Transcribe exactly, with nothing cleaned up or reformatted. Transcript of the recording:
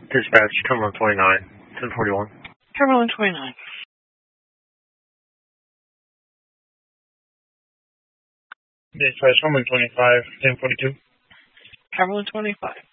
Dispatch, Cumberland twenty-nine, ten forty-one. Cumberland twenty-nine. Dispatch, Cumberland twenty-five, ten forty-two. Cumberland twenty-five.